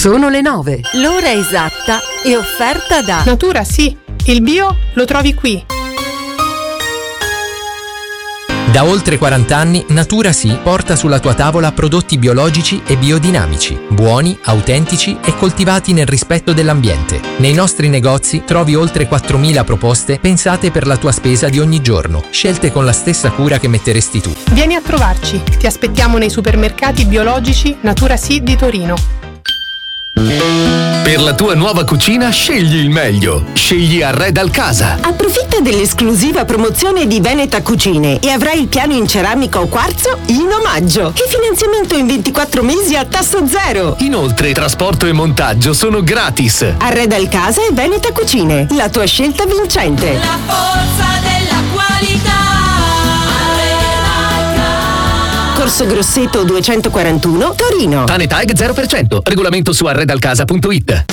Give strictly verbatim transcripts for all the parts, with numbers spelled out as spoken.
Sono le nove. L'ora esatta è offerta da Natura Sì, il bio lo trovi qui. Da oltre quaranta anni Natura Sì porta sulla tua tavola prodotti biologici e biodinamici, buoni, autentici e coltivati nel rispetto dell'ambiente. Nei nostri negozi trovi oltre quattromila proposte pensate per la tua spesa di ogni giorno, scelte con la stessa cura che metteresti tu. Vieni a trovarci, ti aspettiamo nei supermercati biologici Natura Sì di Torino. Per la tua nuova cucina scegli il meglio. Scegli Arredal Casa. Approfitta dell'esclusiva promozione di Veneta Cucine e avrai il piano in ceramica o quarzo in omaggio e finanziamento in ventiquattro mesi a tasso zero. Inoltre trasporto e montaggio sono gratis. Arredal Casa e Veneta Cucine, la tua scelta vincente. La forza della qualità. Corso Grosseto duecentoquarantuno, Torino. Tanetag zero per cento. Regolamento su arredalcasa punto it.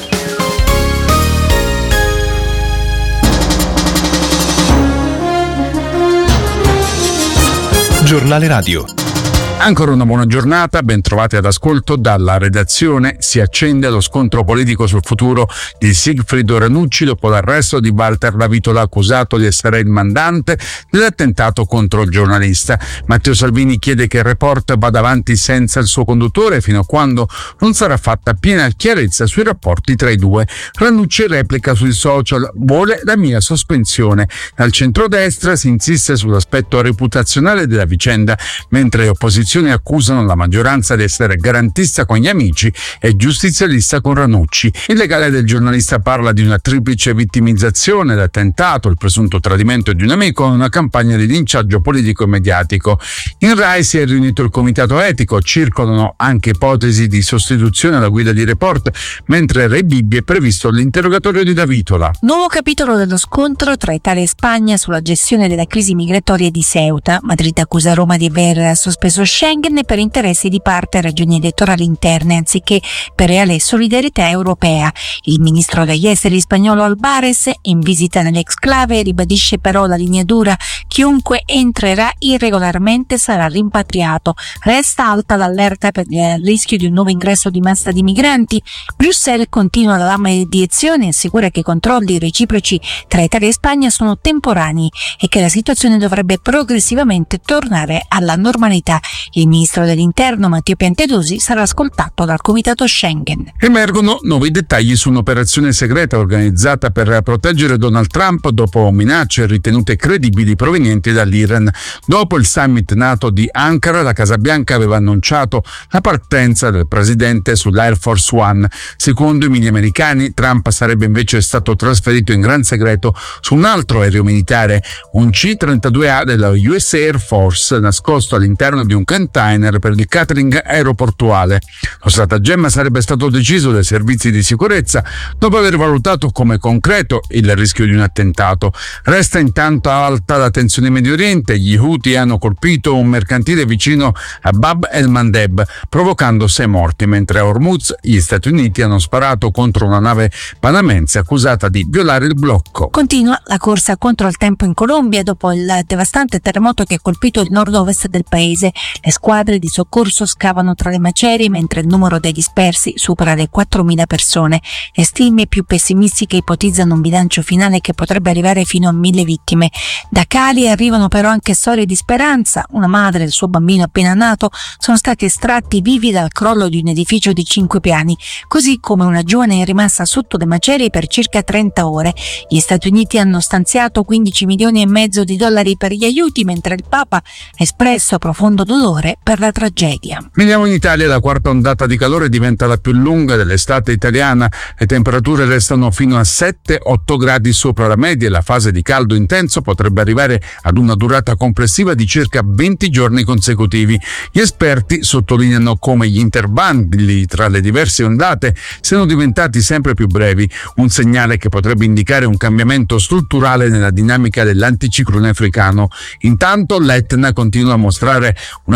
Giornale Radio. Ancora una buona giornata, ben trovati ad ascolto dalla redazione. Si accende lo scontro politico sul futuro di Sigfrido Ranucci dopo l'arresto di Walter Lavitola, accusato di essere il mandante dell'attentato contro il giornalista. Matteo Salvini chiede che il report vada avanti senza il suo conduttore fino a quando non sarà fatta piena chiarezza sui rapporti tra i due. Ranucci replica sui social: vuole la mia sospensione. Dal centrodestra si insiste sull'aspetto reputazionale della vicenda, mentre le opposizioni accusano la maggioranza di essere garantista con gli amici e giustizialista con Ranucci. Il legale del giornalista parla di una triplice vittimizzazione, l'attentato, il presunto tradimento di un amico e una campagna di linciaggio politico e mediatico. In Rai si è riunito il comitato etico, circolano anche ipotesi di sostituzione alla guida di Report, mentre Re Bibbia è previsto l'interrogatorio di Lavitola. Nuovo capitolo dello scontro tra Italia e Spagna sulla gestione della crisi migratoria di Ceuta. Madrid accusa Roma di aver sospeso Schengen per interessi di parte e ragioni elettorali interne anziché per reale solidarietà europea. Il ministro degli esteri spagnolo Albares, in visita nell'exclave, ribadisce però la linea dura: chiunque entrerà irregolarmente sarà rimpatriato. Resta alta l'allerta per il rischio di un nuovo ingresso di massa di migranti. Bruxelles continua la mediazione e assicura che i controlli reciproci tra Italia e Spagna sono temporanei e che la situazione dovrebbe progressivamente tornare alla normalità. Il ministro dell'Interno Matteo Piantedosi sarà ascoltato dal comitato Schengen. Emergono nuovi dettagli su un'operazione segreta organizzata per proteggere Donald Trump dopo minacce ritenute credibili provenienti dall'Iran. Dopo il summit NATO di Ankara, la Casa Bianca aveva annunciato la partenza del presidente sull'Air Force One. Secondo i media americani, Trump sarebbe invece stato trasferito in gran segreto su un altro aereo militare, un C trentadue A della U S Air Force, nascosto all'interno di un container per il catering aeroportuale. Lo stratagemma sarebbe stato deciso dai servizi di sicurezza dopo aver valutato come concreto il rischio di un attentato. Resta intanto alta la tensione in Medio Oriente. Gli Houthi hanno colpito un mercantile vicino a Bab el-Mandeb, provocando sei morti, mentre a Hormuz gli Stati Uniti hanno sparato contro una nave panamense accusata di violare il blocco. Continua la corsa contro il tempo in Colombia dopo il devastante terremoto che ha colpito il nord-ovest del paese. Le squadre di soccorso scavano tra le macerie mentre il numero dei dispersi supera le quattromila persone. Le stime più pessimistiche ipotizzano un bilancio finale che potrebbe arrivare fino a mille vittime. Da Cali arrivano però anche storie di speranza. Una madre e il suo bambino appena nato sono stati estratti vivi dal crollo di un edificio di cinque piani, così come una giovane è rimasta sotto le macerie per circa trenta ore. Gli Stati Uniti hanno stanziato quindici milioni e mezzo di dollari per gli aiuti, mentre il Papa ha espresso profondo dolore per la tragedia. Veniamo in Italia. La quarta ondata di calore diventa la più lunga dell'estate italiana. Le temperature restano fino a sette otto gradi sopra la media e la fase di caldo intenso potrebbe arrivare ad una durata complessiva di circa venti giorni consecutivi. Gli esperti sottolineano come gli intervalli tra le diverse ondate siano diventati sempre più brevi, un segnale che potrebbe indicare un cambiamento strutturale nella dinamica dell'anticiclone africano. Intanto l'Etna continua a mostrare una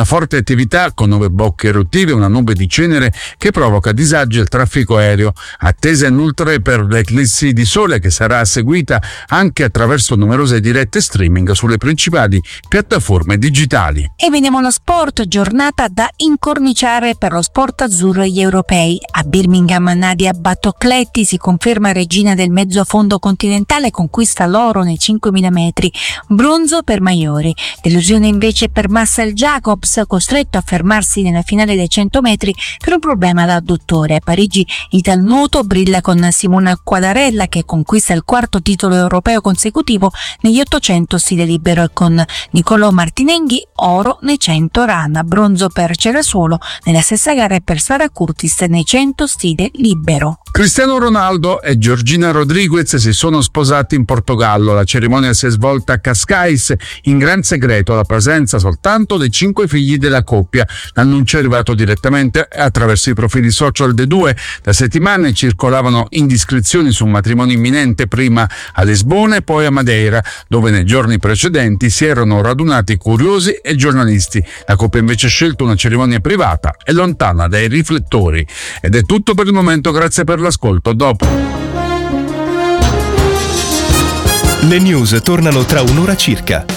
Una forte attività con nuove bocche eruttive e una nube di cenere che provoca disagi al traffico aereo. Attesa inoltre per l'eclissi di sole che sarà seguita anche attraverso numerose dirette streaming sulle principali piattaforme digitali. E veniamo allo sport, giornata da incorniciare per lo sport azzurro agli europei. A Birmingham Nadia Battocletti si conferma regina del mezzo a fondo continentale, conquista l'oro nei cinquemila metri, bronzo per Maiori. Delusione invece per Marcel Jacobs, costretto a fermarsi nella finale dei cento metri per un problema all'adduttore. A Parigi il nuoto brilla con Simona Quadarella che conquista il quarto titolo europeo consecutivo negli ottocento stile libero e con Niccolò Martinenghi oro nei cento run, bronzo per Cerasuolo nella stessa gara e per Sara Curtis nei cento stile libero. Cristiano Ronaldo e Georgina Rodriguez si sono sposati in Portogallo. La cerimonia si è svolta a Cascais in gran segreto, alla presenza soltanto dei cinque figli della coppia. L'annuncio è arrivato direttamente attraverso i profili social dei due. Da settimane circolavano indiscrezioni su un matrimonio imminente, prima a Lisbona e poi a Madeira, dove nei giorni precedenti si erano radunati curiosi e giornalisti. La coppia invece ha scelto una cerimonia privata e lontana dai riflettori. Ed è tutto per il momento, grazie per l'ascolto. Dopo le news tornano tra un'ora circa.